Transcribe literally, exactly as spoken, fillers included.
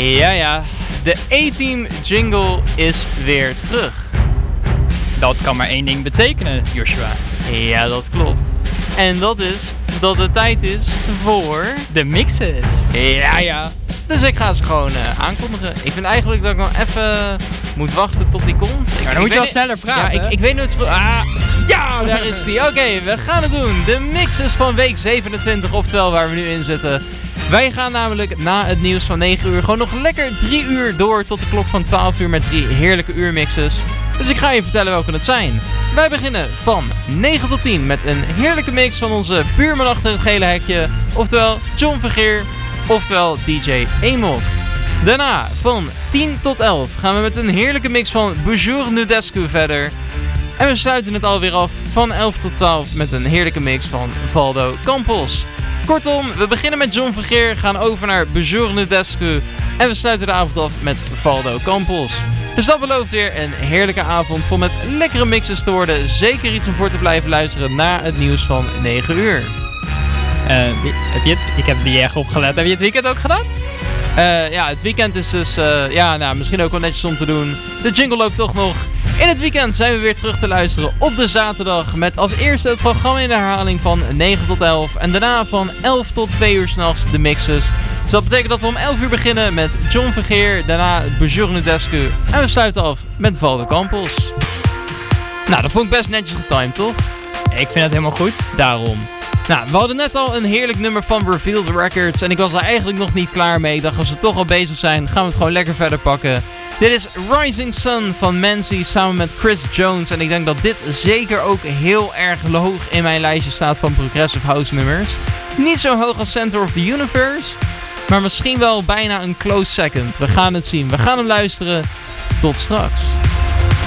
Ja, ja. De A-Team jingle is weer terug. Dat kan maar één ding betekenen, Joshua. Ja, dat klopt. En dat is dat het tijd is voor... De mixes. Ja, ja. Dus ik ga ze gewoon uh, aankondigen. Ik vind eigenlijk dat ik nog even moet wachten tot die komt. Ik, ja, dan ik moet je wel niet... sneller praten. Ja, ik, ik weet nooit... Ah, ja, daar is die. Oké, okay, we gaan het doen. De mixes van week zevenentwintig, oftewel waar we nu in zitten. Wij gaan namelijk na het nieuws van negen uur gewoon nog lekker drie uur door tot de klok van twaalf uur met drie heerlijke uurmixes. Dus ik ga je vertellen welke het zijn. Wij beginnen van negen tot tien met een heerlijke mix van onze buurman achter het gele hekje. Oftewel John Vergeer, oftewel D J Emil. Daarna van tien tot elf gaan we met een heerlijke mix van Bonjour Nudescu verder. En we sluiten het alweer af van elf tot twaalf met een heerlijke mix van Valdo Campos. Kortom, we beginnen met John Vergeer, gaan over naar Bonjour Nudescu en we sluiten de avond af met Valdo Campos. Dus dat belooft weer een heerlijke avond vol met lekkere mixes te worden. Zeker iets om voor te blijven luisteren na het nieuws van negen uur. Uh, heb je het, ik heb er erg opgelet. Heb je het weekend ook gedaan? Uh, ja, het weekend is dus uh, ja, nou, misschien ook wel netjes om te doen. De jingle loopt toch nog. In het weekend zijn we weer terug te luisteren op de zaterdag. Met als eerste het programma in de herhaling van negen tot elf. En daarna van elf tot twee uur s'nachts de mixes. Dus dat betekent dat we om elf uur beginnen met John Vergeer. Daarna Bonjour Nudescu. En we sluiten af met Valdo Campos. Nou, dat vond ik best netjes getimed, toch? Ik vind het helemaal goed. Daarom. Nou, we hadden net al een heerlijk nummer van Revealed Records. En ik was er eigenlijk nog niet klaar mee. Ik dacht, als we toch al bezig zijn, gaan we het gewoon lekker verder pakken. Dit is Rising Sun van Mancy samen met Chris Jones. En ik denk dat dit zeker ook heel erg hoog in mijn lijstje staat van Progressive House nummers. Niet zo hoog als Center of the Universe, maar misschien wel bijna een close second. We gaan het zien. We gaan hem luisteren. Tot straks.